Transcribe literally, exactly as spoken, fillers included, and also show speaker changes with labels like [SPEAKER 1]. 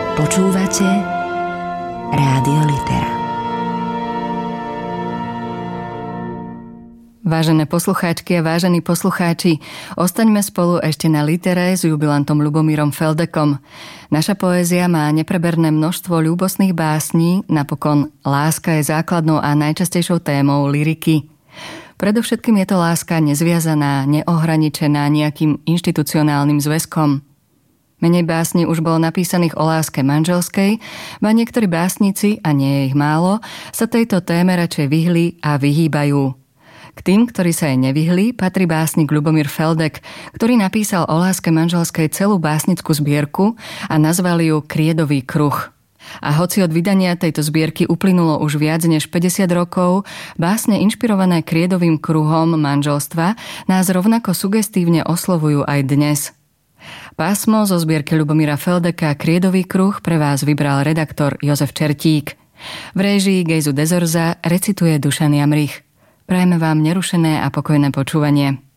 [SPEAKER 1] Počúvate Rádio Litera.
[SPEAKER 2] Vážené poslucháčky a vážení poslucháči, ostaňme spolu ešte na litere s jubilantom Ľubomírom Feldekom. Naša poézia má nepreberné množstvo ľúbostných básní, napokon láska je základnou a najčastejšou témou lyriky. Predovšetkým je to láska nezviazaná, neohraničená nejakým inštitucionálnym zväzkom. Menej básní už bolo napísaných o láske manželskej, ba niektorí básnici, a nie je ich málo, sa tejto téme radšej vyhli a vyhýbajú. K tým, ktorí sa jej nevyhli, patrí básnik Ľubomír Feldek, ktorý napísal o láske manželskej celú básnickú zbierku a nazval ju Kriedový kruh. A hoci od vydania tejto zbierky uplynulo už viac než päťdesiat rokov, básne inšpirované Kriedovým kruhom manželstva nás rovnako sugestívne oslovujú aj dnes. Pásmo zo zbierky Ľubomíra Feldeka Kriedový kruh pre vás vybral redaktor Jozef Čertík. V réžii Gejzu Dezorza recituje Dušan Jamrich. Prajeme vám nerušené a pokojné počúvanie.